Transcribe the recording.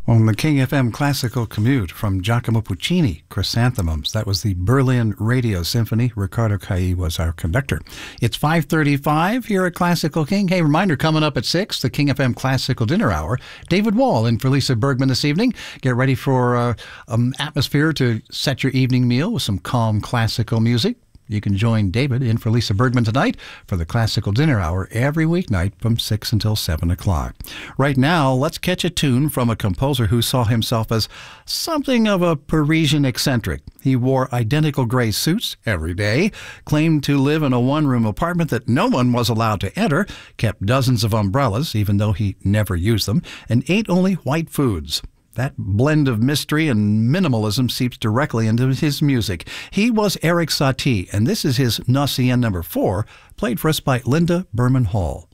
On the King FM Classical Commute from Giacomo Puccini, Chrysanthemums. That was the Berlin Radio Symphony. Ricardo Cailli was our conductor. It's 5:35 here at Classical King. Hey, reminder, coming up at 6, the King FM Classical Dinner Hour. David Wall and for Lisa Bergman this evening. Get ready for atmosphere to set your evening meal with some calm classical music. You can join David in for Lisa Bergman tonight for the Classical Dinner Hour every weeknight from 6 until 7 o'clock. Right now, let's catch a tune from a composer who saw himself as something of a Parisian eccentric. He wore identical gray suits every day, claimed to live in a one-room apartment that no one was allowed to enter, kept dozens of umbrellas, even though he never used them, and ate only white foods. That blend of mystery and minimalism seeps directly into his music. He was Erik Satie, and this is his Gnossienne No. 4, played for us by Linda Berman Hall.